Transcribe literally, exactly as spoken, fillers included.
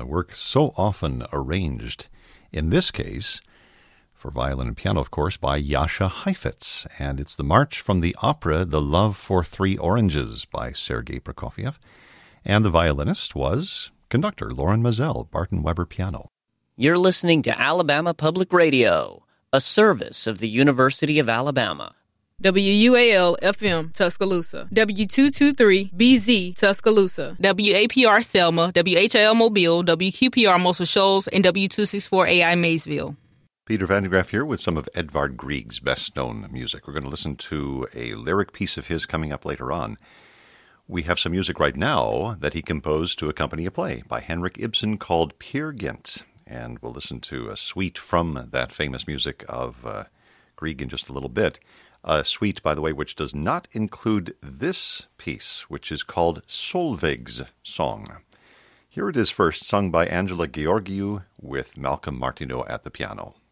a work so often arranged, in this case, for violin and piano, of course, by Jascha Heifetz. And it's the march from the opera The Love for Three Oranges by Sergei Prokofiev. And the violinist was conductor Loren Mazel, Barton Weber piano. You're listening to Alabama Public Radio, a service of the University of Alabama. W U A L F M Tuscaloosa, W two twenty-three B Z Tuscaloosa, W A P R Selma, W H L Mobile, W Q P R Muscle Shoals, and W two sixty-four A I Maysville. Peter Van de Graaff here with some of Edvard Grieg's best-known music. We're going to listen to a lyric piece of his coming up later on. We have some music right now that he composed to accompany a play by Henrik Ibsen called Peer Gynt. And we'll listen to a suite from that famous music of uh, Grieg in just a little bit. A suite, by the way, which does not include this piece, which is called Solveig's Song. Here it is first, sung by Angela Gheorghiu with Malcolm Martineau at the piano.